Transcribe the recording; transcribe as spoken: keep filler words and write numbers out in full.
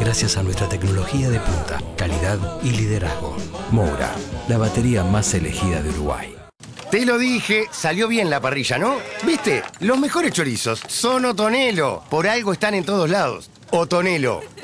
gracias a nuestra tecnología de punta, calidad y liderazgo. Moura, la batería más elegida de Uruguay. Te lo dije, salió bien la parrilla, ¿no? ¿Viste? Los mejores chorizos son Otonelo. Por algo están en todos lados. Otonelo.